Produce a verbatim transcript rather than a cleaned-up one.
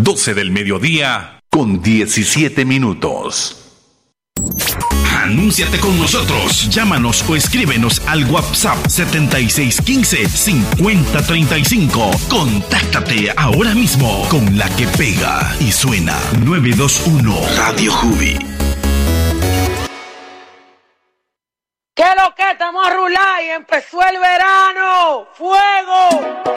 doce del mediodía con diecisiete minutos. Anúnciate con nosotros. Llámanos o escríbenos al WhatsApp setenta y seis quince cincuenta treinta y cinco. Contáctate ahora mismo con la que pega y suena. nueve dos uno Radio Jubi. ¿Qué lo que estamos a rular y empezó el verano? ¡Fuego!